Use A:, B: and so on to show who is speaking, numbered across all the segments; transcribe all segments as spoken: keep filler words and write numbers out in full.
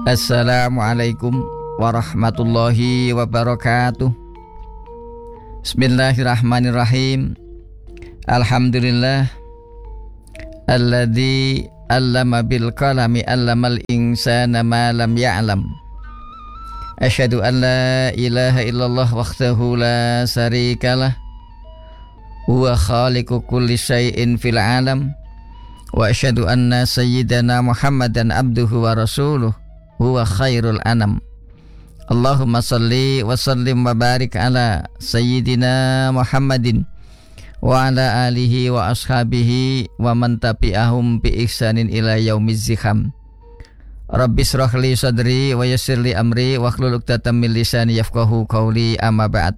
A: Assalamualaikum warahmatullahi wabarakatuh. Bismillahirrahmanirrahim. Alhamdulillah alladzi allama bil qalami allamal insana ma lam ya'lam. Asyhadu an la ilaha illallah wahdahu la syarikalah huwa khaliqu kulli syai'in fil alam. Wa asyhadu anna sayyidana Muhammadan abduhu wa rasuluh huwa khairul anam. Allahumma salli wa sallim wa barik ala sayyidina Muhammadin wa ala alihi wa ashabihi wa man tabi'ahum bi ihsanin ila yaumiz ziham. Rabbi shrah li sadri wa yassir li amri wa hlul 'uqdatam min lisani yafqahu qawli, amma ba'd.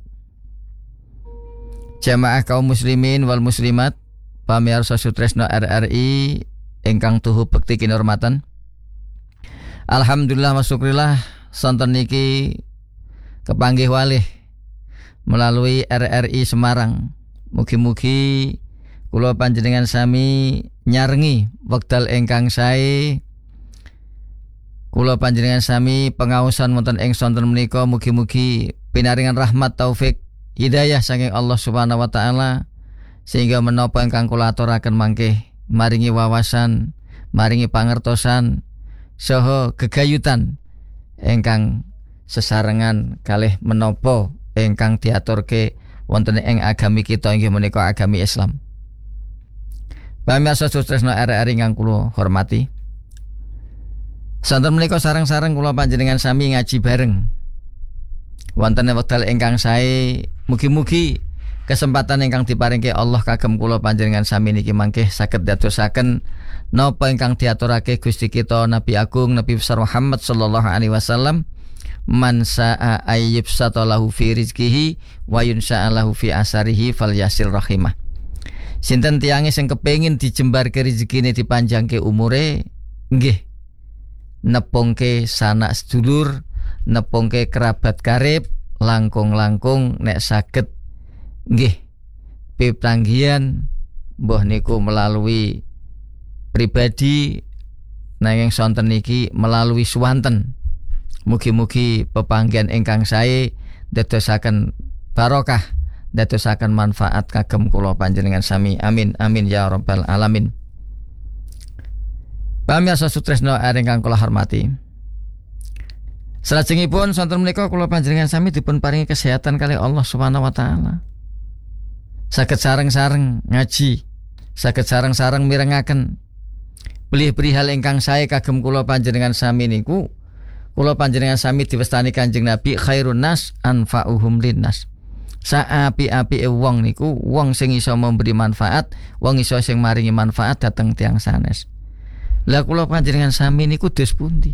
A: Jamaah kaum muslimin wal muslimat, pamirsa Sutresno R R I ingkang tuhu bekti kinurmatan. Alhamdulillah wa syukrillah sonten niki kepanggih walih melalui R R I Semarang. Mugi-mugi kula panjenengan sami nyarengi wekdal ingkang sae. Kula panjenengan sami pengaosan wonten ing sonten menika mugi-mugi pinaringan rahmat taufik hidayah saking Allah Subhanahu wa taala sehingga menapa ingkang kula aturaken mangke maringi wawasan, maringi pangertosan saha gegayutan ingkang sesarengan kalih menapa ingkang diaturke wonten ing agami kita inggih menika agami Islam. Pamirsa Sutresno R R I ingkang kula hormati, santen menika sareng-sareng kula panjenengan sami ngaji bareng wonten wekdal ingkang sae. Mugi-mugi kesempatan ingkang diparingke Allah kagem kula panjenengan sami niki mangke saged dadosaken napa ingkang diaturake Gusti kita Nabi Agung Nabi besar Muhammad sallallahu alaihi wasallam, man sa'a ayyibsata lahu fi rizqihi wa yunsa'a lahu fi asarihi falyasil rahimah. Sinten tiyange sing kepengin dijembarke rezekine dipanjangke umure, nggih nepungke sanak sedulur, nepungke kerabat karib, langkung-langkung nek saged nggih pepanggihan mbah niku melalui pribadi nanging sonten niki melalui swanten. Mugi-mugi pepanggihan ingkang sae dadosaken barokah, dadosaken manfaat kagem kula panjenengan sami. Amin amin ya rabbal alamin. Pamirsa Sutresno ingkang kula hormati, salajengipun sonten menika kula panjenengan sami dipun paringi kesehatan kalih Allah Subhanahu wa taala. Saged sareng-sareng ngaji, saged sareng-sareng mirengaken pelih-pelih hal ingkang sae kagem kula panjenengan sami niku. Kula panjenengan sami diwestani Kanjeng Nabi khairun nas anfa'uhum linnas. Saapi-apike wong niku wong sing iso memberi manfaat, wong iso sing maringi manfaat dhateng tiyang sanes. Lah kula panjenengan sami niku dos pundi?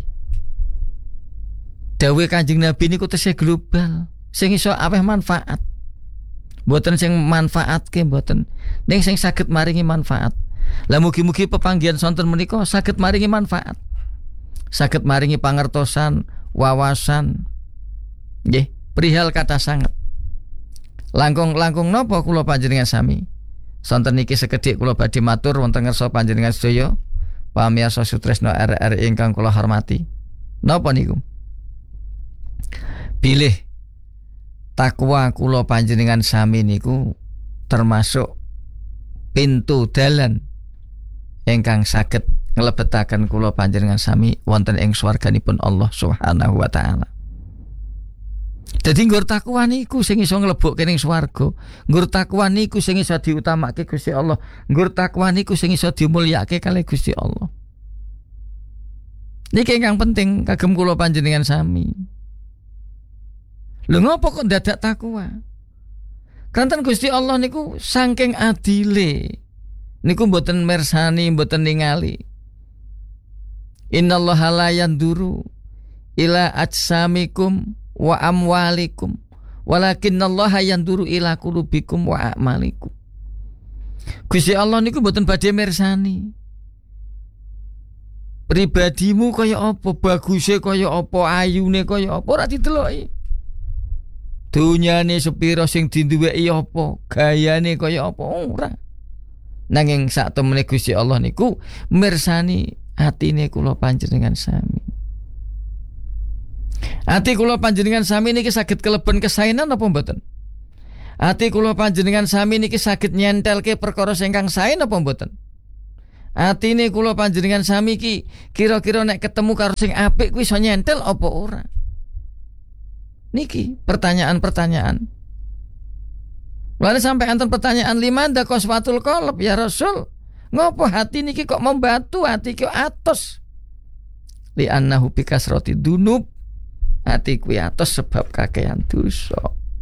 A: Dawuh Kanjeng Nabi niku tesih global, sing iso aweh manfaat. Mboten sing manfaatke mboten, ning sing saged maringi manfaat. Lah mugi-mugi pepanggihan sonten menika saged maringi manfaat, saged maringi pangertosan, wawasan, nggih perihal kata sanget. Langkung-langkung napa kula panjenengan sami sonten niki sekedhik kula badhe matur wonten ngarsa panjenengan sedaya pamirsa Sutresno R R I ingkang kula hormati. Napa niku? Bilih takwa kula panjenengan sami niku termasuk pintu dalan ingkang saged nglebetaken kula panjenengan sami wonten ing swarganipun Allah Subhanahu wa taala. Dadi nggur takwa niku sing iso nglebokke ning swarga, nggur takwa niku sing iso diutamake Gusti Allah, nggur takwa niku sing iso dimulyakake kalih Gusti Allah. Niki ingkang penting kagem kula panjenengan sami. Lho ngopo kok dadak takwa? Kanten Gusti Allah niku saking adile, niku mboten mirsani, mboten ningali. Innallaha la yanduru ila ajsamikum wa amwalikum walakinnallaha yanduru ila qulubikum wa a'malikum. Gusti Allah niku mboten badhe mirsani pribadimu kaya apa, baguse kaya apa, ayune kaya apa, ora dideloki. Dunyane sepira sing dinduweki apa, gayane kaya apa, ora. Nanging sak temene Gusti Allah niku mirsani atine kula panjenengan sami. Ati kula panjenengan sami niki saged keleben kesainan apa mboten? Ati kula panjenengan sami niki saged nyentelke perkara ingkang sae napa mboten? Atine kula panjenengan sami ki kira-kira nek ketemu karo sing apik kuwi iso nyentel apa ora? Niki pertanyaan-pertanyaan. Lalu sampai anten pertanyaan limanda qaswatul qalb ya Rasul. Ngopo hati niki kok membatu, hati ki atos? Li annahu bi kasrati dunub. Hati kuwi atos sebab kakean dosa.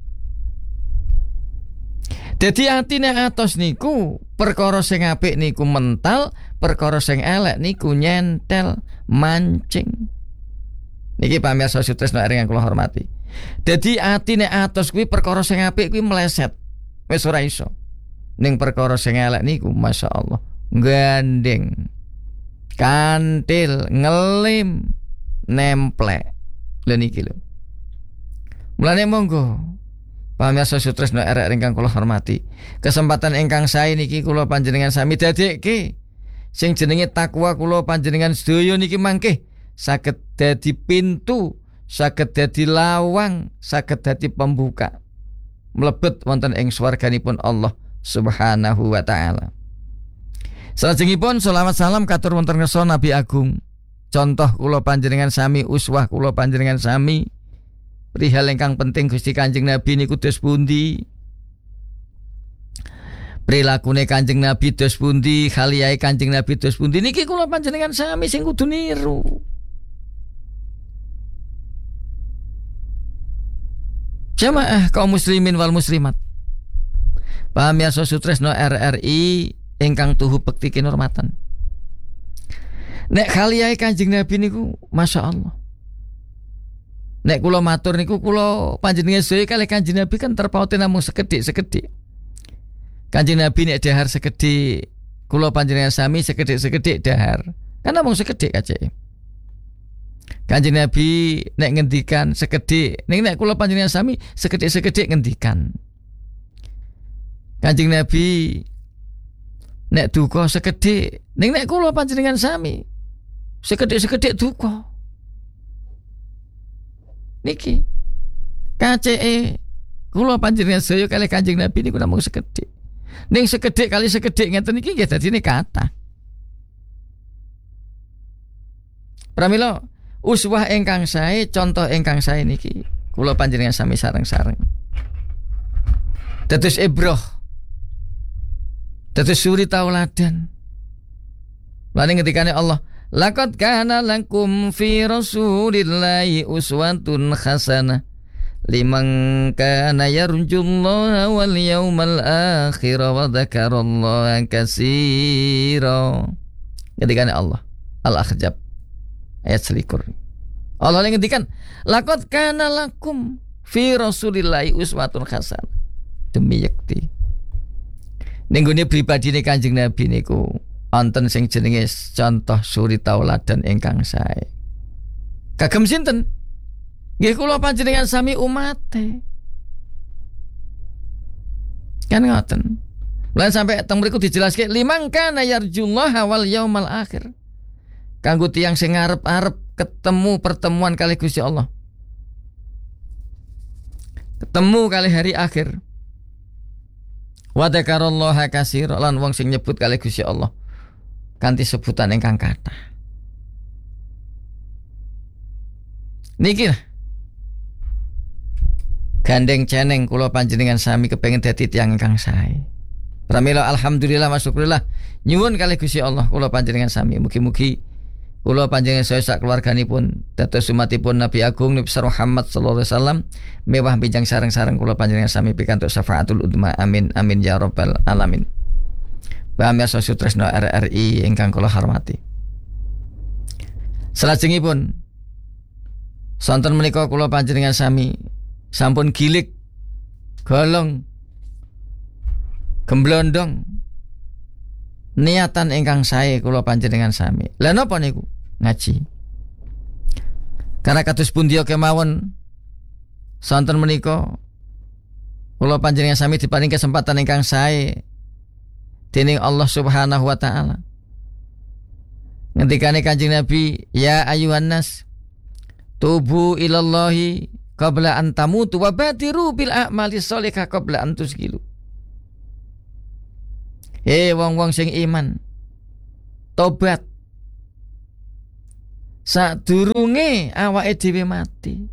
A: Dadi atine atos niku perkara sing apik niku mental, perkara sing elek niku nyentel, mancing. Niki pamirsa sutresna ingkang kula hormati. Dadi atine atos kuwi perkara sing apik kuwi meleset. Wis ora iso. Ning perkara sing elek niku masyaallah gandeng, kantil, ngelim, nemplek. Lha niki lho. Mulane monggo pamirsa sutresna arek ingkang kula hormati, kesempatan ingkang sae niki kula panjenengan sami dadekke sing jenenge takwa kula panjenengan sedaya niki mangke saged dadi pintu, saged dadi lawang, saged dadi pembuka mlebet wonten ing swarganipun Allah Subhanahu wa taala. Salajengipun selawat salam katur wonten ngersa Nabi Agung. Contoh kula panjenengan sami, uswah kula panjenengan sami perihal ingkang penting Gusti Kanjeng Nabi niku dos pundi? Prilakune Kanjeng Nabi dos pundi? Khaliyahe Kanjeng Nabi dos pundi? Niki kula panjenengan sami sing kudu niru. Jamaah kaum muslimin wal muslimat. Pamirsa sutresna R R I ingkang tuhu bekti kinurmatan. Nek khaliyahe Kanjeng Nabi niku masyaallah. Nek kula matur niku kula panjenengan sedaya kalih Kanjeng Nabi kan terpaute namung sekedhik-sekedhik. Kanjeng Nabi nek dahar sekedhik, kula panjenengan sami sekedhik-sekedhik dahar. Kan namung sekedhik aja. Kanjeng Nabi nek ngendikan sekedhik, ning nek kula panjenengan sami sekedhik-sekedhik ngendikan. Kanjeng Nabi nek duka sekedhik, ning nek kula panjenengan sami sekedhik-sekedhik duka. Niki K C E kula panjenengan sedaya kalih Kanjeng Nabi niku namung sekedhik. Ning sekedhik kali sekedhik ngeten iki nggih dadine kathah. Pramila uswah ingkang sae, contoh ingkang sae niki kula panjenengan sami sareng-sareng. Dados ibroh, dados suri tauladan. Lan ngendikane Allah, laqad kana lakum fi rasulillahi uswatun hasanah liman kana yarjullaha wal yawmal akhir wa dzakarallaha katsira. Ngendikane Allah Al-Ahzab ayat selikur. Allah ngendikan, laqad kana lakum fi rasulillahi uswatun hasanah. Demi yakti. Ning gone pribadine Kanjeng Nabi niku wonten sing jenenge contoh suri tauladan ingkang sae. Kagem sinten? Nggih kula panjenengan sami umate. Kan ngoten. Lan sampai teng mriku dijelaske liman kana yarjullaha wal yaumal akhir. Kanggo tiyang sing arep-arep ketemu pertemuan kali Gusti Allah. Ketemu kali hari akhir. Wa dzakarallaha katsira lan wong sing nyebut kali Gusti Allah kanthi sebutan ingkang kathah. Niki gandeng ceneng kula panjenengan sami kepengin dadi tiyang ingkang sae. Pramila alhamdulillah masyukurillah nyuwun kalih Gusti Allah kula panjenengan sami mugi-mugi kula panjenengan saya sak keluarganipun dados umatipun Nabi Agung Nabi Muhammad sallallahu alaihi wasallam mewah bijang sareng-sareng kula panjenengan sami pikantuk syafaatul udma amin amin ya rabbal alamin. Pamirsa sutresna R R I ingkang kula hormati. Salajengipun sonten menika kula panjenengan sami sampun gilik golong gemblondong niatan ingkang sae kula panjenengan sami. Lha napa niku? Ngaji. Karena kados pundi kemawon sonten menika kula panjenengan sami diparing kesempatan ingkang sae dening Allah Subhanahu wa taala. Ngendikane Kanjeng Nabi, ya ayuhan nas Tubu ilallahi qabla an tamutu wa badiru bil a'mali sholihah qabla an tusgilu. Eh wong-wong sing iman, tobat sadurunge awake dhewe mati.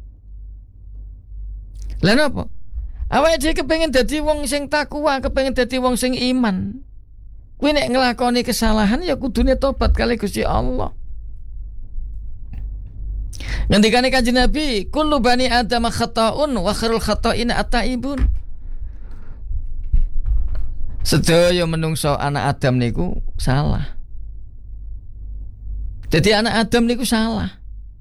A: Lah napa? Awake dhewe kepengin dadi wong sing takwa, kepengin dadi wong sing iman. Kuwi nek nglakoni kesalahan ya kudune tobat kali Gusti Allah. Ngendikane Kanjeng Nabi, kullu bani adam khata'un wa khairul khata'in at-taibun. Sedaya menungso anak Adam niku salah. Jadi anak Adam niku salah.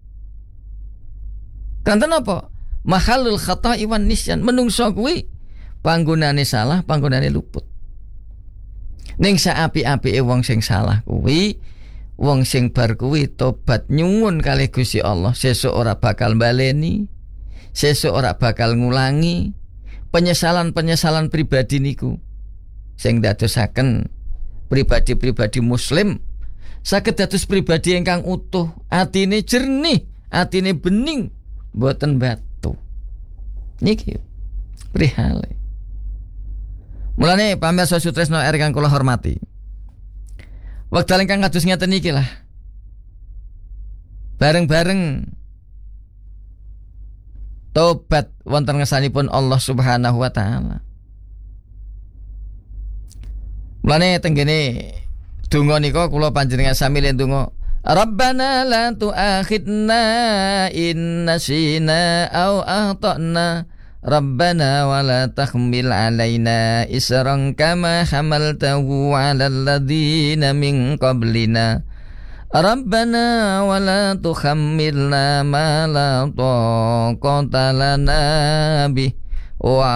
A: Kanten apa? Mahalul khata'i wan nisyan. Menungso kuwi panggonane salah, panggonane luput. Ning saapi-apike wong sing salah kuwi wong sing bar kuwi tobat nyuwun kalih Gusti Allah, sesuk ora bakal baleni, sesuk ora bakal ngulangi penyesalan-penyesalan pribadi niku sing dadosaken pribadi-pribadi muslim saged dados pribadi ingkang utuh, atine jernih, atine bening, boten batu. Niki prihale. Mulane pamirsa sutresna ingkang kula hormati, wekdal ingkang kados ngeten iki lah, bareng-bareng tobat wonten ngersanipun Allah Subhanahu wa taala. Mulane tenggene donga nika kula panjenengan sami le donga, Rabbana la tu'akhidna in nasina aw akhtana, Rabbana wa la tahmil alaina isran kama hamaltahu 'alal ladzina min qablina, Rabbana wa la tuhammilna ma la taqata lana bih wa